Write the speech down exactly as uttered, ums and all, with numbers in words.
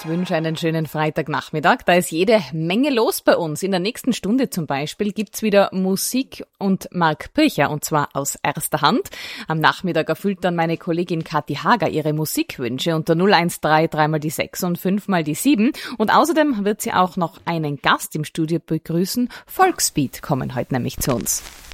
Ich wünsche einen schönen Freitagnachmittag. Da ist jede Menge los bei uns. In der nächsten Stunde zum Beispiel gibt's wieder Musik und Marc Pircher, und zwar aus erster Hand. Am Nachmittag erfüllt dann meine Kollegin Kathi Hager ihre Musikwünsche unter null eins drei, drei mal die sechs und fünf mal die sieben. Und außerdem wird sie auch noch einen Gast im Studio begrüßen. Volksbeat kommen heute nämlich zu uns.